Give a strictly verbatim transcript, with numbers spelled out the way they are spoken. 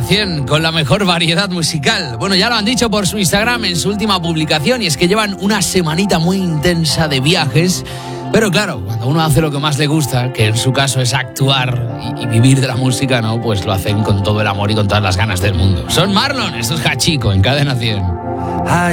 cien con la mejor variedad musical. Bueno, ya lo han dicho por su Instagram en su última publicación, y es que llevan una semanita muy intensa de viajes. Pero claro, cuando uno hace lo que más le gusta, que en su caso es actuar y, y vivir de la música, ¿no? Pues lo hacen con todo el amor y con todas las ganas del mundo. Son Marlon, esto es Hachiko en Cadena cien.